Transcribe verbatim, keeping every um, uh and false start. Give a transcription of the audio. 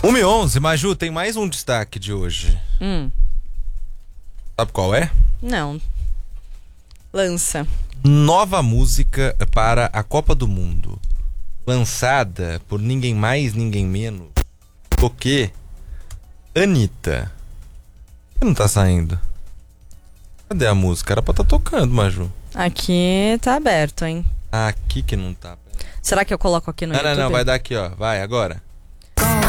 uma e onze, Maju, tem mais um destaque de hoje. Hum. Sabe qual é? Não. Lança. Nova música para a Copa do Mundo. Lançada por ninguém mais, ninguém menos do que Anitta. Por que não tá saindo? Cadê a música? Era pra tá tocando, Maju. Aqui tá aberto, hein? Aqui que não tá. Será que eu coloco aqui no não, YouTube? Não, não, vai dar aqui, ó. Vai, agora. Com